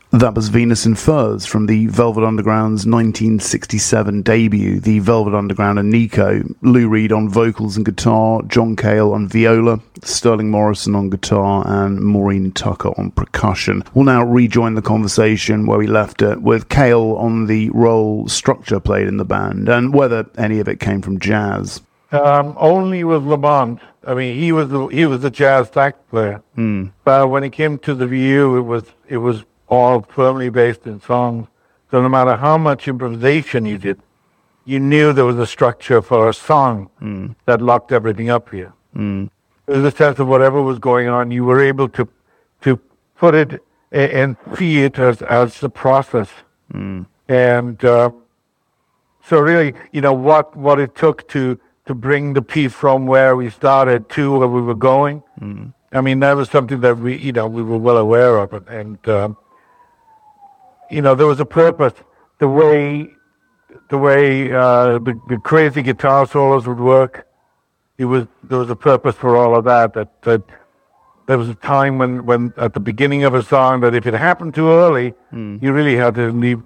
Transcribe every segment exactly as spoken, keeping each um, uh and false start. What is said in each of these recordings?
That was Venus in Furs from the Velvet Underground's nineteen sixty-seven debut, The Velvet Underground and Nico. Lou Reed on vocals and guitar, John Cale on viola, Sterling Morrison on guitar, and Maureen Tucker on percussion. We'll now rejoin the conversation where we left it, with Cale on the role structure played in the band, and whether any of it came from jazz. Um, only with Lamont. I mean, he was the, he was a jazz sax player. Mm. But when it came to the View, it was it was all firmly based in songs. So no matter how much improvisation you did, you knew there was a structure for a song mm. that locked everything up here. Mm. There was a sense of whatever was going on, you were able to to put it and see it as, as the process. Mm. And uh, so really, you know, what, what it took to, to bring the piece from where we started to where we were going, mm. I mean, that was something that we, you know, we were well aware of. And, um, you know, there was a purpose. The way the way uh, the, the crazy guitar solos would work, it was there was a purpose for all of that. That that there was a time when, when at the beginning of a song that if it happened too early, mm. you really had to leave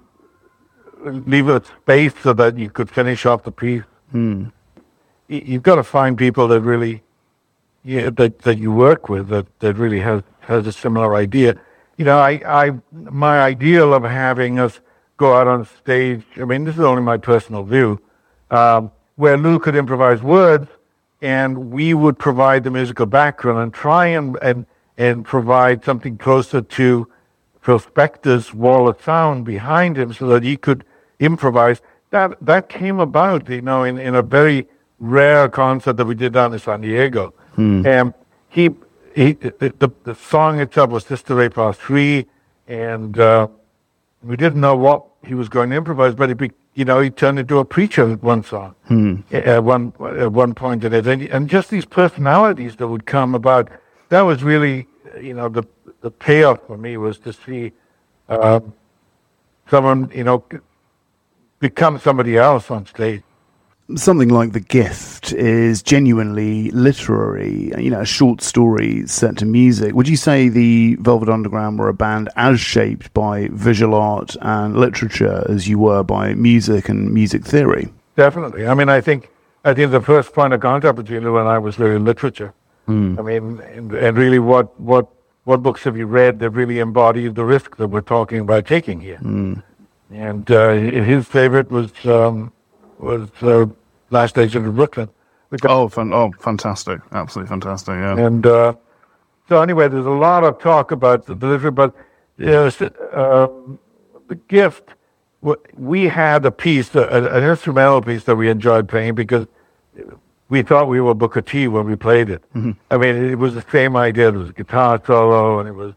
leave a space so that you could finish off the piece. Mm. You, you've got to find people that really, yeah, that that you work with that, that really has has a similar idea. You know, I, I, my ideal of having us go out on stage, I mean, this is only my personal view, um, where Lou could improvise words and we would provide the musical background and try and, and, and provide something closer to Phil Spector's wall of sound behind him so that he could improvise. That that came about, you know, in, in a very rare concert that we did down in San Diego. Hmm. And he... He, the, the song itself was Sister Ray Part three, and uh, we didn't know what he was going to improvise, but he, be, you know, he turned into a preacher with one song, hmm. at one at one point in it, and, and just these personalities that would come about. That was really, you know, the the payoff for me was to see uh, someone, you know, become somebody else on stage. Something like The Gift is genuinely literary, you know, a short story set to music. Would you say the Velvet Underground were a band as shaped by visual art and literature as you were by music and music theory? Definitely. I mean, I think I think the first point of contact between Lou and I was really literature. Mm. I mean, and, and really what, what, what books have you read that really embody the risk that we're talking about taking here? Mm. And uh, his favorite was... Um, was uh, Last Days in Brooklyn. Oh, fun, oh, fantastic. Absolutely fantastic, yeah. And uh, so anyway, there's a lot of talk about the delivery, but you know, uh, The Gift, we had a piece, an instrumental piece that we enjoyed playing because we thought we were Booker T when we played it. Mm-hmm. I mean, it was the same idea. It was a guitar solo, and it was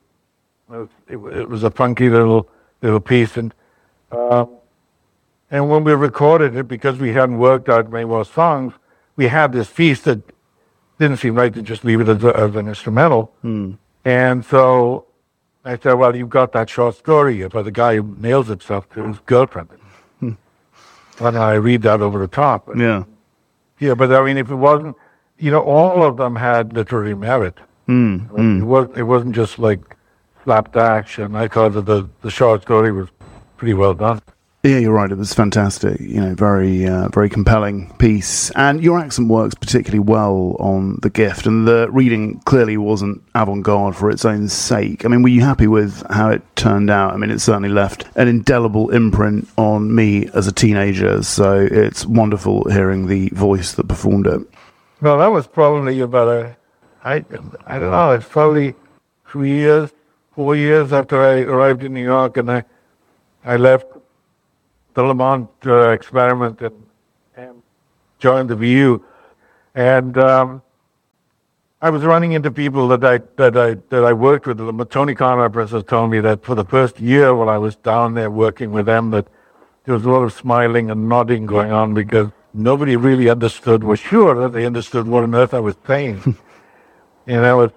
it was, it was a funky little little piece. And uh, And when we recorded it, because we hadn't worked out many more songs, we had this piece that didn't seem right to just leave it as, a, as an instrumental. Mm. And so I said, well, you've got that short story about the guy who nails himself to his girlfriend. Mm. And I read that over the top. Yeah. Yeah, but I mean, if it wasn't, you know, all of them had literary merit. Mm. I mean, Mm. it, was, it wasn't just like slapdash, and I thought that the, the short story was pretty well done. Yeah, you're right. It was fantastic. You know, very, uh, very compelling piece. And your accent works particularly well on The Gift. And the reading clearly wasn't avant-garde for its own sake. I mean, were you happy with how it turned out? I mean, it certainly left an indelible imprint on me as a teenager. So it's wonderful hearing the voice that performed it. Well, that was probably about a, I, I don't know. It's probably three years, four years after I arrived in New York, and I, I left the Lamont uh, experiment and, and joined the View, and um, I was running into people that I that I that I worked with. Tony Conrad, for instance, told me that for the first year while I was down there working with them, that there was a lot of smiling and nodding going on because nobody really understood, was sure that they understood what on earth I was saying. You know, it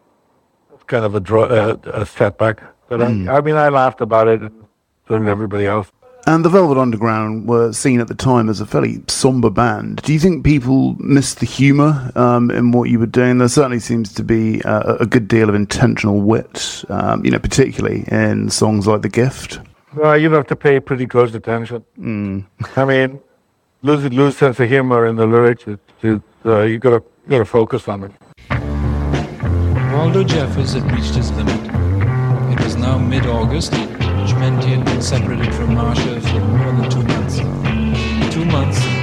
was kind of a, draw, uh, a setback. But mm. I, I mean, I laughed about it, and so did everybody else. And the Velvet Underground were seen at the time as a fairly somber band. Do you think people missed the humour um, in what you were doing? There certainly seems to be uh, a good deal of intentional wit, um, you know, particularly in songs like The Gift. Well, you have to pay pretty close attention. Mm. I mean, lose lose sense of humour in the lyrics. It, it, uh, you got to you got to focus on it. Waldo Jeffers had reached his limit. It was now mid-August, which meant he had been separated from Marcia for more than two months. Two months